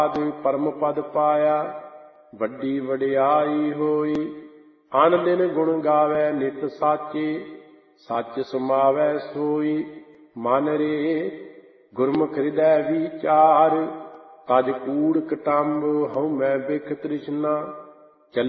ਪਰਮ ਪਦ ਪਾਇਆ, ਵੱਡੀ ਵਡਿਆਈ ਹੋਈ। ਅਨ ਦਿਨ ਗੁਣ ਗਾਵੈ ਨਿਤ ਸਾਚੇ, ਸੱਚ ਸਮਾਵੈ ਸੋਈ। ਮਨ ਰੇ ਗੁਰਮੁਖ ਹਿਰਦੈ ਵਿਚਾਰ, ਤਜ ਕੂੜ ਕਟੰਬ ਹਉਮੈ ਬਿਖ ਤ੍ਰਿਸ਼ਨਾ।